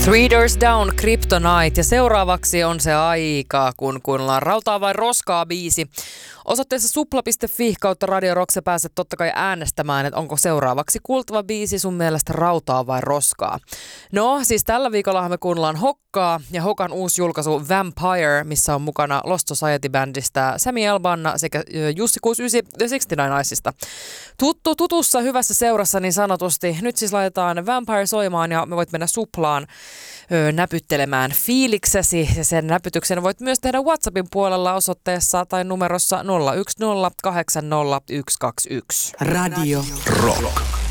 Three Doors Down, Kryptonite, ja seuraavaksi on se aika, kun kuunnellaan Rautaa vai Roskaa -biisi. Osoitteessa supla.fi kautta Radio Rock sä pääset totta kai äänestämään, että onko seuraavaksi kuultava biisi sun mielestä Rautaa vai Roskaa. No, siis tällä viikollahan me kuunnellaan Hokkaa ja Hokan uusi julkaisu Vampire, missä on mukana Lost Society-bändistä Sami Elbanna sekä Jussi 69 ja 69icesta. Tutussa hyvässä seurassa niin sanotusti. Nyt siis laitetaan Vampire soimaan ja me voit mennä suplaan näpyttelemään fiiliksesi, ja sen näpytyksen voit myös tehdä WhatsAppin puolella osoitteessa tai numerossa 010 80 121. Radio Rock.